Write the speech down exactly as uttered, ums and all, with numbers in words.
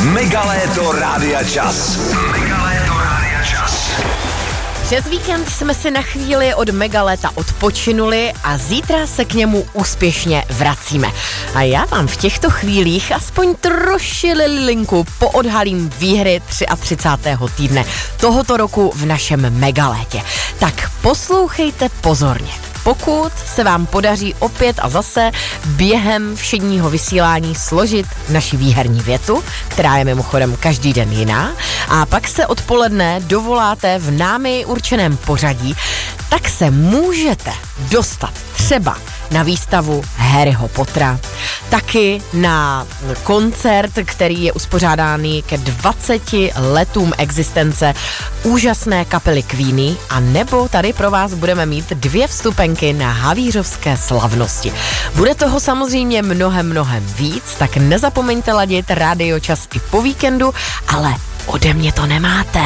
Megaléto Rádia Čas. Megaléto Rádia Čas. Přes víkend jsme si na chvíli od Megaléta odpočinuli a zítra se k němu úspěšně vracíme. A já vám v těchto chvílích aspoň trošilinku poodhalím výhry třiadvacátého týdne tohoto roku v našem Megalétě. Tak poslouchejte pozorně. Pokud se vám podaří opět a zase během všedního vysílání složit naši výherní větu, která je mimochodem každý den jiná, a pak se odpoledne dovoláte v námi určeném pořadí, tak se můžete dostat třeba na výstavu Harryho Pottera, taky na koncert, který je uspořádaný ke dvaceti letům existence úžasné kapely Queenie, a nebo tady pro vás budeme mít dvě vstupenky na havířovské slavnosti. Bude toho samozřejmě mnohem, mnohem víc, tak nezapomeňte ladit Rádio Čas i po víkendu, ale ode mě to nemáte.